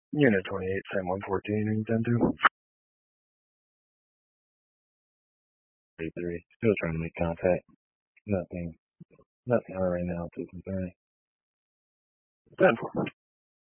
Unit 28, Sam 114, are you 10-2? 33, still trying to make contact. Nothing right now to concern. 10-4.